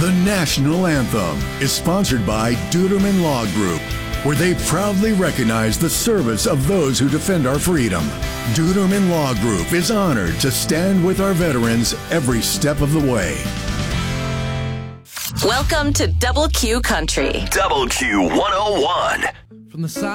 The national anthem is sponsored by Duderman Law Group, where they proudly recognize the service of those who defend our freedom. Duderman Law Group is honored to stand with our veterans every step of the way. Welcome to Double Q Country. Double Q 101. From the side.